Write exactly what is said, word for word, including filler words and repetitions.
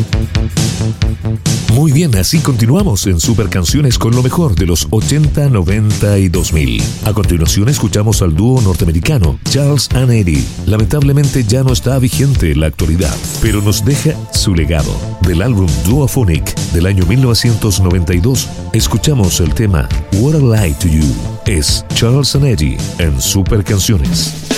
Muy bien, así continuamos en Super Canciones con lo mejor de los ochenta, noventa y dos mil. A continuación escuchamos al dúo norteamericano Charles and Eddie. Lamentablemente ya no está vigente en la actualidad, pero nos deja su legado. Del álbum Duophonic del año mil novecientos noventa y dos, escuchamos el tema What I Lie to You. Es Charles and Eddie en Super Canciones.